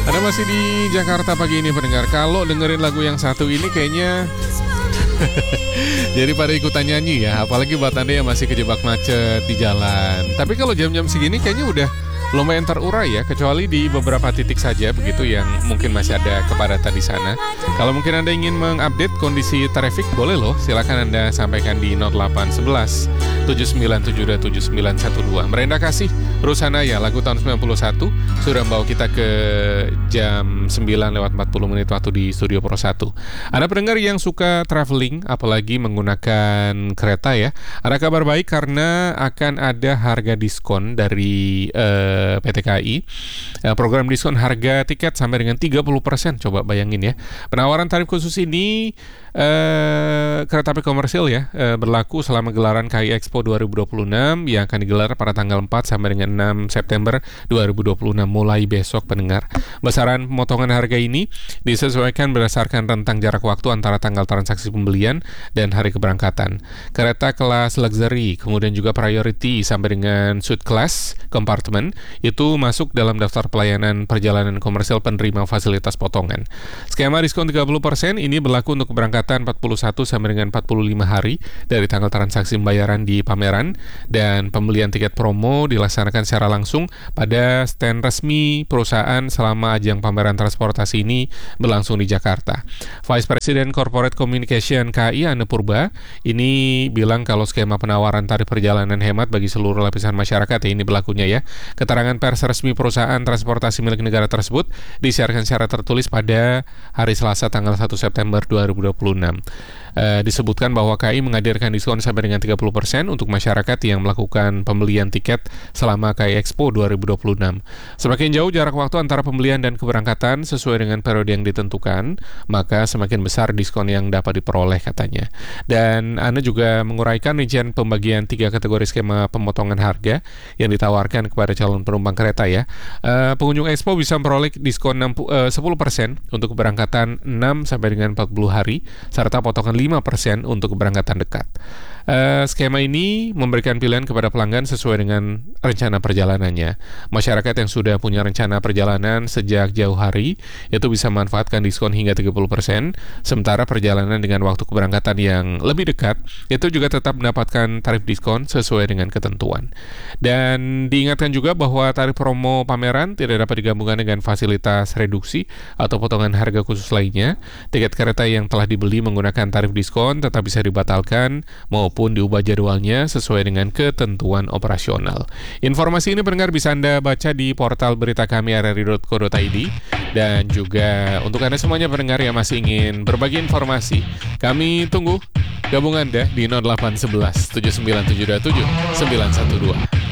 Anda masih di Jakarta pagi ini pendengar. Kalau dengerin lagu yang satu ini kayaknya jadi pada ikutan nyanyi ya. Apalagi buat Anda yang masih kejebak macet di jalan. Tapi kalau jam-jam segini kayaknya udah lumayan terurai ya, kecuali di beberapa titik saja begitu yang mungkin masih ada kepadatan di sana. Kalau mungkin Anda ingin mengupdate kondisi traffic, boleh loh, silakan Anda sampaikan di 0811 79727912. Merenda Kasih, Rusana ya, lagu tahun 91 sudah membawa kita ke jam 9:40 waktu di Studio Pro 1. Anda pendengar yang suka traveling, apalagi menggunakan kereta ya, ada kabar baik karena akan ada harga diskon dari PT KAI. Program diskon harga tiket sampai dengan 30%. Coba bayangin ya. Penawaran tarif khusus ini kereta api komersil ya, berlaku selama gelaran KAI Expo 2026 yang akan digelar pada tanggal 4 sampai dengan 6 September 2026 mulai besok pendengar. Besaran pemotongan harga ini disesuaikan berdasarkan rentang jarak waktu antara tanggal transaksi pembelian dan hari keberangkatan. Kereta kelas luxury, kemudian juga priority sampai dengan suite class compartment itu masuk dalam daftar pelayanan perjalanan komersil penerima fasilitas potongan. Skema diskon 30% ini berlaku untuk keberangkatan 41 sampai dengan 45 hari dari tanggal transaksi pembayaran di pameran, dan pembelian tiket promo dilaksanakan secara langsung pada stand resmi perusahaan selama ajang pameran transportasi ini berlangsung di Jakarta. Vice President Corporate Communication KAI Anne Purba ini bilang kalau skema penawaran tarif perjalanan hemat bagi seluruh lapisan masyarakat ini berlakunya ya. Keterangan pers resmi perusahaan transportasi milik negara tersebut disiarkan secara tertulis pada hari Selasa tanggal 1 September 2026. Disebutkan bahwa KAI menghadirkan diskon sampai dengan 30% untuk masyarakat yang melakukan pembelian tiket selama KAI Expo 2026. Semakin jauh jarak waktu antara pembelian dan keberangkatan sesuai dengan periode yang ditentukan, maka semakin besar diskon yang dapat diperoleh katanya. Dan Anda juga menguraikan rincian pembagian 3 kategori skema pemotongan harga yang ditawarkan kepada calon penumpang kereta ya. Pengunjung Expo bisa memperoleh diskon 10% untuk keberangkatan 6 sampai dengan 40 hari serta potongan 5% untuk keberangkatan dekat. Skema ini memberikan pilihan kepada pelanggan sesuai dengan rencana perjalanannya. Masyarakat yang sudah punya rencana perjalanan sejak jauh hari itu bisa memanfaatkan diskon hingga 30%, sementara perjalanan dengan waktu keberangkatan yang lebih dekat itu juga tetap mendapatkan tarif diskon sesuai dengan ketentuan. Dan diingatkan juga bahwa tarif promo pameran tidak dapat digabungkan dengan fasilitas reduksi atau potongan harga khusus lainnya. Tiket kereta yang telah dibeli menggunakan tarif diskon tetap bisa dibatalkan maupun diubah jadwalnya sesuai dengan ketentuan operasional. Informasi ini pendengar bisa Anda baca di portal berita kami rri.co.id, dan juga untuk Anda semuanya pendengar yang masih ingin berbagi informasi, kami tunggu gabung Anda di 0811 79727912.